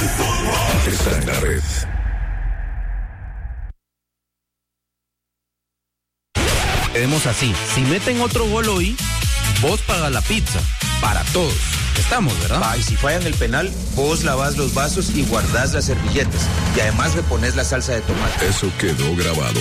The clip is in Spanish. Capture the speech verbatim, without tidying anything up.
Está en la red. Quedemos así. Si meten otro gol hoy, vos pagas la pizza. Para todos. Estamos, ¿verdad? Ah, y si fallan el penal, vos lavás los vasos y guardás las servilletas. Y además reponés la salsa de tomate. Eso quedó grabado.